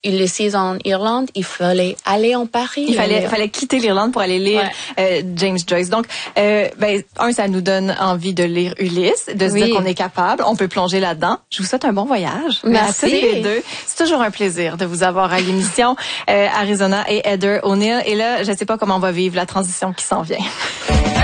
Ulysses en Irlande, il fallait aller en Paris. Il fallait quitter l'Irlande pour aller lire James Joyce. Donc, ça nous donne envie de lire Ulysse, de se dire qu'on est capable, on peut plonger là-dedans. Je vous souhaite un bon voyage. Merci. À tous les deux. C'est toujours un plaisir de vous avoir à l'émission. Arizona et Heather O'Neill. Et là, je sais pas comment on va vivre la transition qui s'en vient.